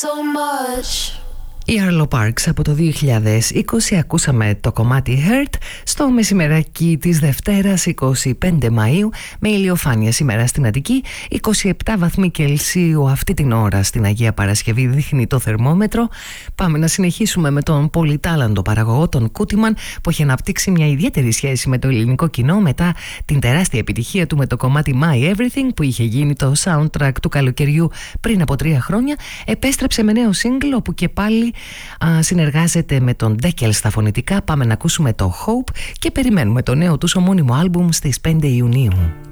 So much. Η Arlo Parks από το 2020 ακούσαμε το κομμάτι Hurt στο μεσημεράκι της Δευτέρας 25 Μαΐου με ηλιοφάνεια σήμερα στην Αττική, 27 βαθμοί Κελσίου αυτή την ώρα στην Αγία Παρασκευή δείχνει το θερμόμετρο. Πάμε να συνεχίσουμε με τον πολυτάλαντο παραγωγό τον Κούτιμαν που έχει αναπτύξει μια ιδιαίτερη σχέση με το ελληνικό κοινό μετά την τεράστια επιτυχία του με το κομμάτι My Everything που είχε γίνει το soundtrack του καλοκαιριού πριν από 3 χρόνια. Επέστρεψε με νέο σύγκλο όπου και πάλι συνεργάζεται με τον Ντέκελ στα φωνητικά. Πάμε να ακούσουμε το Hope και περιμένουμε το νέο τους ομώνυμο άλμπουμ στις 5 Ιουνίου.